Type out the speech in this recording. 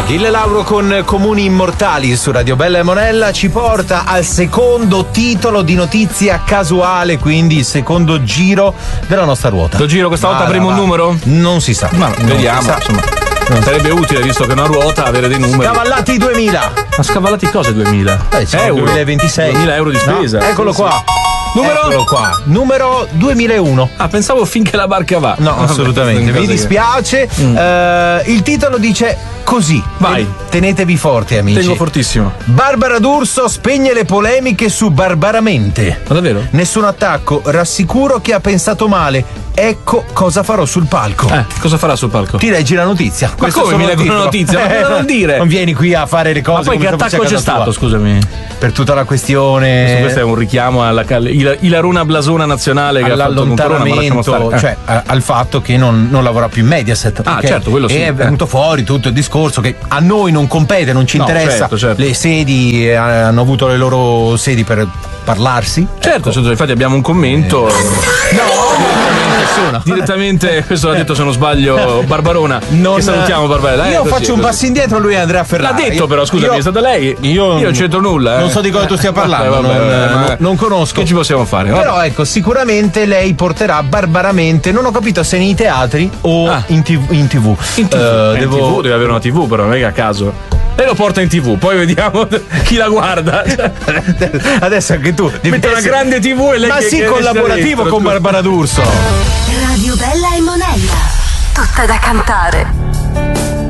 Achille Lauro con Comuni Immortali su Radio Bella e Monella ci porta al secondo titolo di notizia casuale, quindi il secondo giro della nostra ruota. Lo giro questa volta avremo un numero? Non si sa. Ma vediamo, insomma. Non sarebbe utile, visto che è una ruota, avere dei numeri. Scavallati 2000. Ma scavallati cosa 2000? Euro. 2026. 2000 euro di spesa. No, eccolo qua. Numero? Eccolo qua. Numero 2001. Ah, pensavo finché la barca va. No, assolutamente. Mi dispiace. Il titolo dice così. Vai. Tenetevi forti, amici. Tengo fortissimo. Barbara D'Urso spegne le polemiche su Barbaramente. Ma davvero? Nessun attacco, rassicuro che ha pensato male. Ecco cosa farò sul palco. Cosa farà sul palco? Ti leggi la notizia. Ma come mi leggo una notizia? Ma cosa vuol dire? Non vieni qui a fare le cose. Ma poi che attacco c'è stato, scusami? Per tutta la questione. Questo è un richiamo alla Ilaruna Blasona nazionale che all'allontanamento, cioè al fatto che non lavora più in Mediaset. Ah, certo, quello sì. E è venuto fuori tutto il discorso che a noi non compete, non ci interessa. Certo. Le sedi hanno avuto le loro sedi per parlarsi. Certo, infatti abbiamo un commento. Direttamente, questo l'ha detto se non sbaglio Barbarona. Che salutiamo Barbarella. Io faccio un passo indietro, lui è Andrea Ferrari. L'ha detto però, scusami, è stata lei. Io non c'entro nulla. Non so di cosa tu stia parlando, non conosco. Che ci possiamo fare? Però ecco, sicuramente lei porterà Barbaramente, non ho capito se nei teatri o in TV. In TV deve avere una TV, però non è che a caso. E lo porta in TV, poi vediamo chi la guarda. Adesso anche tu mette una grande TV e lei che collaborativo con Barbara D'Urso. Radio Bella e Monella, tutta da cantare.